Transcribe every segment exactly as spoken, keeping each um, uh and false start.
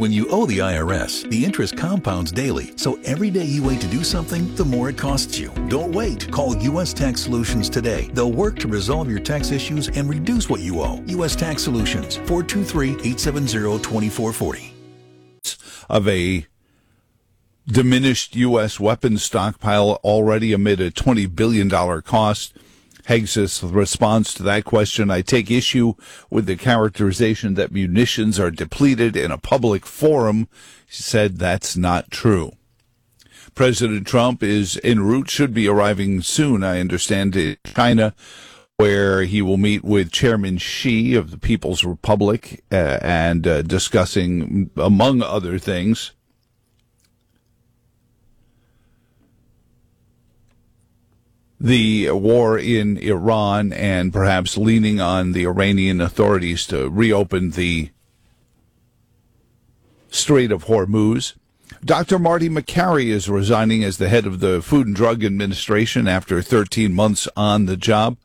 When you owe the I R S, the interest compounds daily, so every day you wait to do something, the more it costs you. Don't wait. Call U S Tax Solutions today. They'll work to resolve your tax issues and reduce what you owe. U S Tax Solutions, four two three, eight seven zero, two four four zero. Of a diminished U S weapons stockpile already amid a twenty billion dollars cost. Hegseth's response to that question: I take issue with the characterization that munitions are depleted in a public forum. He said that's not true. President Trump is en route, should be arriving soon, I understand, to China, where he will meet with Chairman Xi of the People's Republic uh, and uh, discussing, among other things, the war in Iran and perhaps leaning on the Iranian authorities to reopen the Strait of Hormuz. Doctor Marty Makary is resigning as the head of the Food and Drug Administration after thirteen months on the job.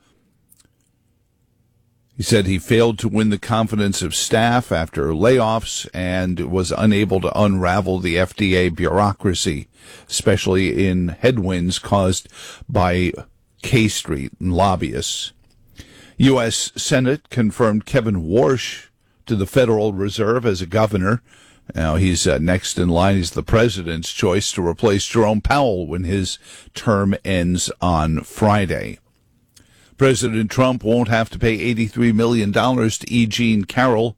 He said he failed to win the confidence of staff after layoffs and was unable to unravel the F D A bureaucracy, especially in headwinds caused by K Street and lobbyists. U S Senate confirmed Kevin Warsh to the Federal Reserve as a governor. Now he's uh, next in line. He's the president's choice to replace Jerome Powell when his term ends on Friday. President Trump won't have to pay eighty-three million dollars to E. Jean Carroll,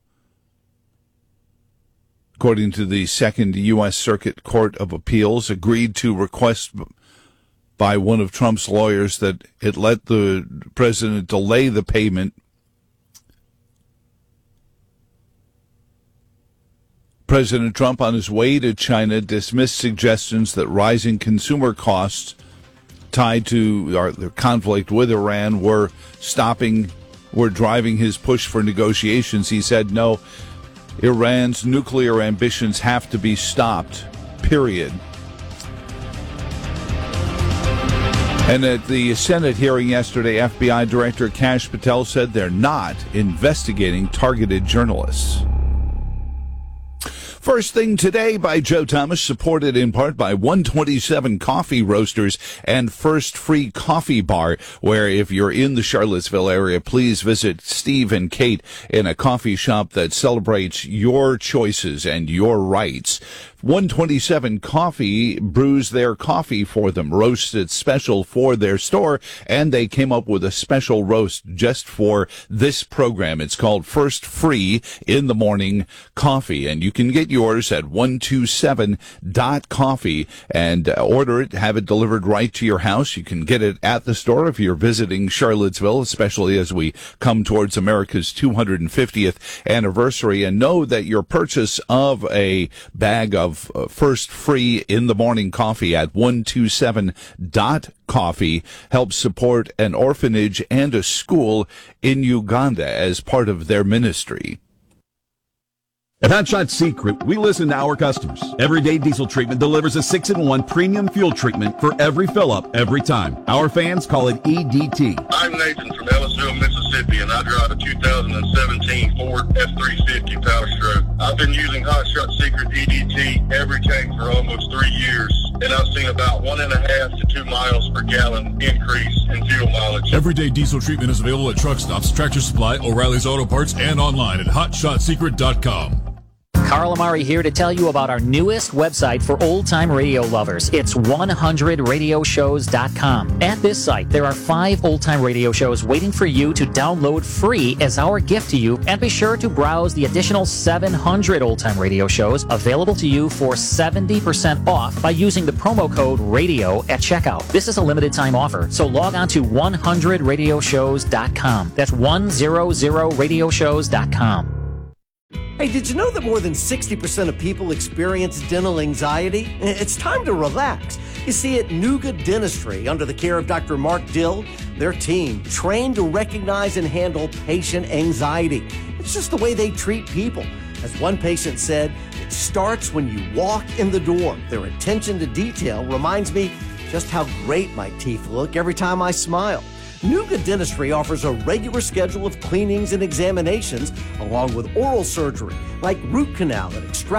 according to the Second U S. Circuit Court of Appeals, agreed to request by one of Trump's lawyers that it let the president delay the payment. President Trump, on his way to China, dismissed suggestions that rising consumer costs tied to our, the conflict with Iran were stopping, were driving his push for negotiations. He said, no, Iran's nuclear ambitions have to be stopped, period. And at the Senate hearing yesterday, F B I Director Kash Patel said they're not investigating targeted journalists. First Thing Today by Joe Thomas, supported in part by one twenty-seven Coffee Roasters and First Free Coffee Bar, where if you're in the Charlottesville area, please visit Steve and Kate in a coffee shop that celebrates your choices and your rights. one twenty-seven Coffee brews their coffee for them, roasted special for their store, and they came up with a special roast just for this program. It's called First Free in the Morning Coffee, and you can get yours at one twenty-seven dot coffee and uh, order it, have it delivered right to your house. You can get it at the store if you're visiting Charlottesville, especially as we come towards America's two hundred fiftieth anniversary, and know that your purchase of a bag of Of, uh, First Free in the Morning Coffee at one twenty-seven dot coffee helps support an orphanage and a school in Uganda as part of their ministry. At Hot Shot Secret, we listen to our customers. Everyday Diesel Treatment delivers a six in one premium fuel treatment for every fill-up, every time. Our fans call it E D T. I'm Nathan from Ellisville, Mississippi, and I drive a two thousand seventeen Ford F three fifty Power Stroke. I've been using Hot Shot Secret E D T every tank for almost three years, and I've seen about one and a half to two miles per gallon increase in fuel mileage. Everyday Diesel Treatment is available at truck stops, Tractor Supply, O'Reilly's Auto Parts, and online at hot shot secret dot com. Carl Amari here to tell you about our newest website for old-time radio lovers. It's one hundred radio shows dot com. At this site, there are five old-time radio shows waiting for you to download free as our gift to you, and be sure to browse the additional seven hundred old-time radio shows available to you for seventy percent off by using the promo code RADIO at checkout. This is a limited-time offer, so log on to one hundred radio shows dot com. That's one hundred radio shows dot com. Hey, did you know that more than sixty percent of people experience dental anxiety? It's time to relax. You see, at Nuga Dentistry, under the care of Doctor Mark Dill, their team trained to recognize and handle patient anxiety. It's just the way they treat people. As one patient said, it starts when you walk in the door. Their attention to detail reminds me just how great my teeth look every time I smile. Nuga Dentistry offers a regular schedule of cleanings and examinations, along with oral surgery, like root canal and extraction.